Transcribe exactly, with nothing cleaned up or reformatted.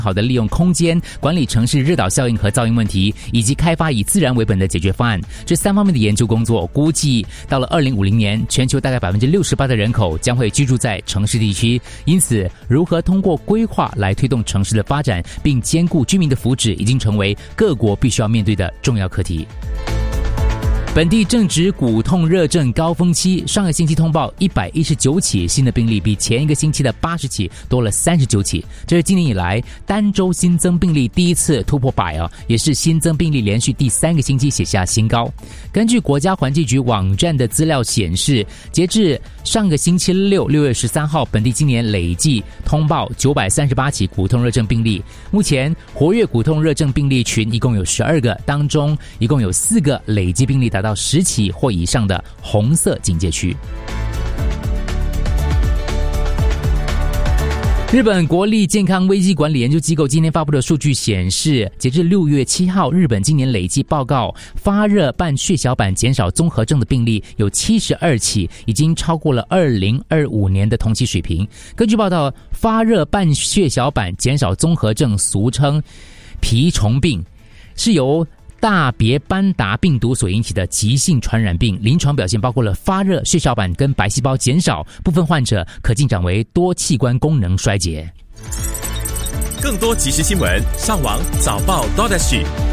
好的利用空间管理城市热岛效应和噪音问题，以及开发以自然为本的解决方案。这三方面的研究工作，估计到了二零五零年，全球大概百分之六十八的人口将会居住在城市地区。因此，如何通过规划来推动城市的发展，并兼顾居民的福祉，已经成为各国必须要面对的重要课题。本地正值骨痛热症高峰期，上个星期通报一百一十九起新的病例，比前一个星期的八十起多了三十九起。这是今年以来单周新增病例第一次突破百啊，也是新增病例连续第三个星期写下新高。根据国家环境局网站的资料显示，截至上个星期六六月十三号，本地今年累计通报九百三十八起骨痛热症病例。目前活跃骨痛热症病例群一共有十二个，当中一共有四个累计病例达到十起或以上的红色警戒区。日本国立健康危机管理研究机构今天发布的数据显示，截至六月七号，日本今年累计报告发热伴血小板减少综合症的病例有七十二起，已经超过了二零二五年的同期水平。根据报道，发热伴血小板减少综合症俗称蜱虫病，是由大别班达病毒所引起的急性传染病，临床表现包括了发热、血小板跟白细胞减少，部分患者可进展为多器官功能衰竭。 更多即时新闻，上网早报 .dot.h